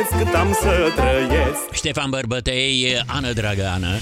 cât am să trăiesc. Ștefan Bărbătei, Ană Drăgană.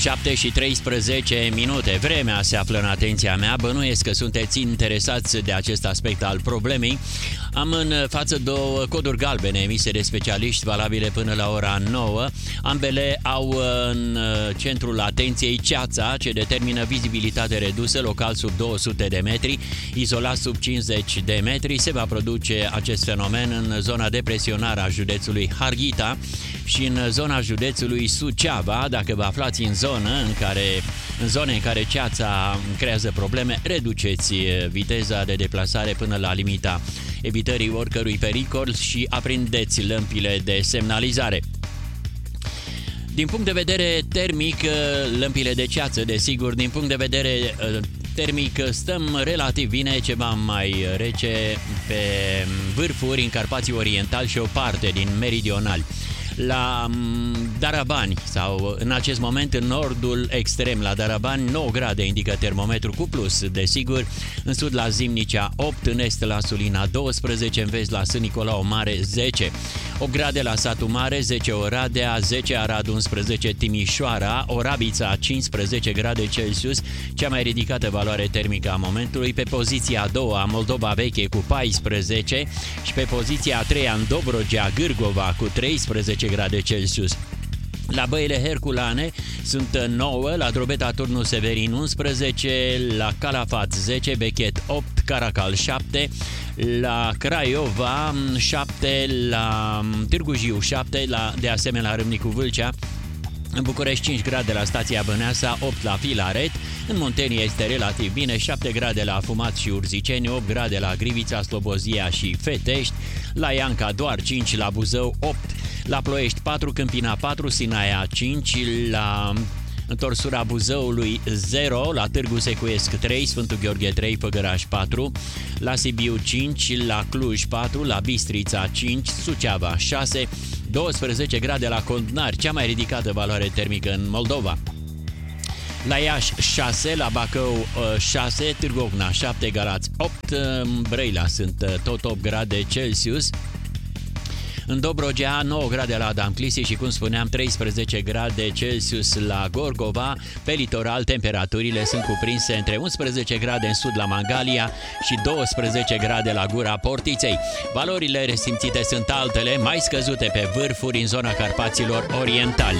7:13. Vremea se află în atenția mea. Bănuiesc că sunteți interesați de acest aspect al problemei. Am în față două coduri galbene emise de specialiști, valabile până la ora 9. Ambele au în centrul atenției ceața, ce determină vizibilitate redusă, local sub 200 de metri, izolat sub 50 de metri. Se va produce acest fenomen în zona depresionară a județului Harghita și în zona județului Suceava. Dacă vă aflați în zone în care ceața creează probleme, reduceți viteza de deplasare până la limita evitării oricărui pericol și aprindeți lămpile de semnalizare. Din punct de vedere termic, lămpile de ceață, desigur, din punct de vedere termic stăm relativ bine, ceva mai rece pe vârfuri în Carpații Orientali și o parte din meridionali. La Darabani sau în acest moment în nordul extrem la Darabani 9 grade indică termometru cu plus, desigur, în sud la Zimnicea 8, în est la Sulina 12, în vest la Sân Nicolau Mare 10, 8 grade la Satu Mare, 10 Oradea, 10 Arad, 11 Timișoara, Orabița 15 grade Celsius, cea mai ridicată valoare termică a momentului. Pe poziția a doua Moldova Veche cu 14 și pe poziția a treia în Dobrogea Gârgova cu 13 grade Celsius. La Băile Herculane sunt 9, la Drobeta Turnul Severin 11, la Calafat 10, Bechet 8, Caracal 7, la Craiova 7, la Târgu Jiu 7, de asemenea la Râmnicu Vâlcea. În București 5 grade la stația Băneasa, 8 la Filaret, în Muntenia este relativ bine, 7 grade la Afumat și Urziceni, 8 grade la Grivița, Slobozia și Fetești, la Ianca doar 5, la Buzău 8, la Ploiești 4, Câmpina 4, Sinaia 5, la întorsura Buzăului 0, la Târgu Secuiesc 3, Sfântul Gheorghe 3, Făgăraș 4, la Sibiu 5, la Cluj 4, la Bistrița 5, Suceava 6, 12 grade la Condnar, cea mai ridicată valoare termică în Moldova. La Iași 6, la Bacău 6, Târgu Ocna 7, Galați 8, Brăila sunt tot 8 grade Celsius. În Dobrogea 9 grade la Adam Clisi și, cum spuneam, 13 grade Celsius la Gorgova. Pe litoral temperaturile sunt cuprinse între 11 grade în sud la Mangalia și 12 grade la Gura Portiței. Valorile resimțite sunt altele, mai scăzute pe vârfuri în zona Carpaților Orientali.